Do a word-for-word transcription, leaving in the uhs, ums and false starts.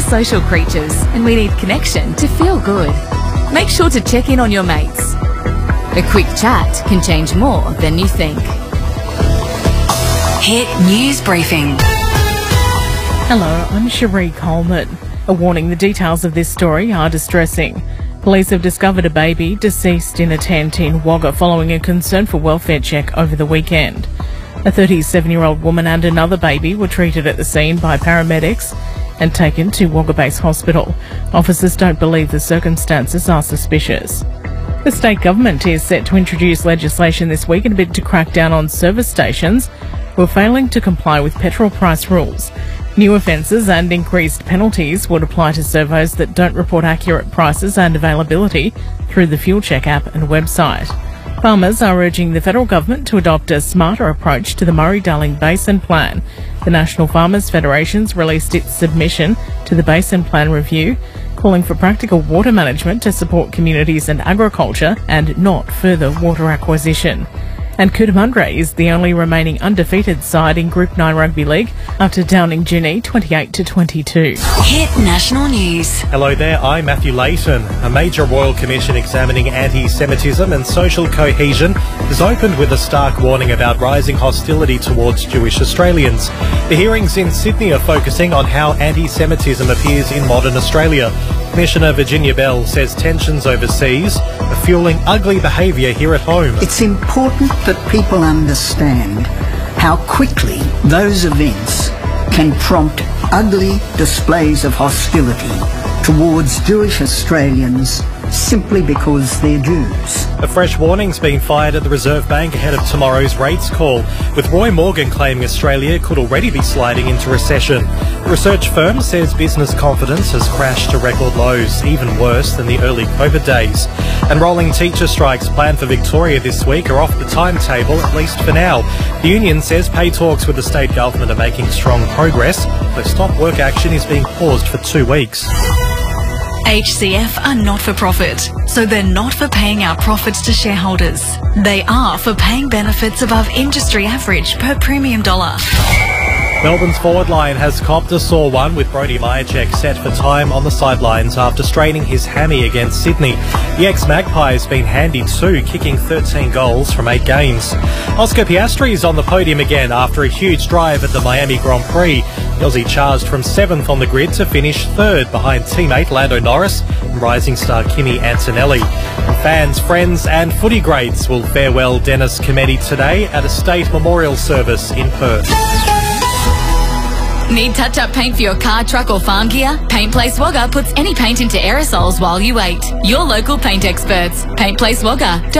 social creatures and we need connection to feel good. Make sure to check in on your mates. A quick chat can change more than you think. Hit News Briefing. Hello, I'm Cherie Coleman. A warning, the details of this story are distressing. Police have discovered a baby deceased in a tent in Wagga following a concern for welfare check over the weekend. A thirty-seven-year-old woman and another baby were treated at the scene by paramedics and taken to Wagga Base Hospital. Officers don't believe the circumstances are suspicious. The state government is set to introduce legislation this week in a bid to crack down on service stations who are failing to comply with petrol price rules. New offences and increased penalties would apply to servos that don't report accurate prices and availability through the Fuel Check app and website. Farmers are urging the federal government to adopt a smarter approach to the Murray-Darling Basin Plan. The National Farmers Federation's released its submission to the Basin Plan Review, calling for practical water management to support communities and agriculture and not further water acquisition. And Cootamundra is the only remaining undefeated side in Group nine Rugby League after downing Junee twenty-eight to twenty-two. Hit National News. Hello there, I'm Matthew Layton. A major Royal Commission examining anti-Semitism and social cohesion has opened with a stark warning about rising hostility towards Jewish Australians. The hearings in Sydney are focusing on how anti-Semitism appears in modern Australia. Commissioner Virginia Bell says tensions overseas are fueling ugly behaviour here at home. It's important that people understand how quickly those events can prompt ugly displays of hostility towards Jewish Australians simply because they're Jews. A fresh warning's been fired at the Reserve Bank ahead of tomorrow's rates call, with Roy Morgan claiming Australia could already be sliding into recession. The research firm says business confidence has crashed to record lows, even worse than the early COVID days. And rolling teacher strikes planned for Victoria this week are off the timetable, at least for now. The union says pay talks with the state government are making strong progress, though stop work action is being paused for two weeks. H C F are not-for-profit, so they're not for paying out profits to shareholders. They are for paying benefits above industry average per premium dollar. Melbourne's forward line has copped a sore one, with Brody Majacek set for time on the sidelines after straining his hammy against Sydney. The ex-Magpie has been handy too, kicking thirteen goals from eight games. Oscar Piastri is on the podium again after a huge drive at the Miami Grand Prix. The Aussie charged from seventh on the grid to finish third behind teammate Lando Norris and rising star Kimi Antonelli. And fans, friends and footy greats will farewell Dennis Cometti today at a state memorial service in Perth. Need touch-up paint for your car, truck or farm gear? Paint Place Wagga puts any paint into aerosols while you wait. Your local paint experts. Paint Place Wagga.